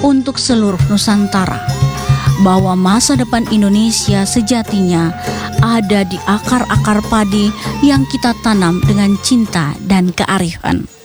untuk seluruh Nusantara, bahwa masa depan Indonesia sejatinya ada di akar-akar padi yang kita tanam dengan cinta dan kearifan.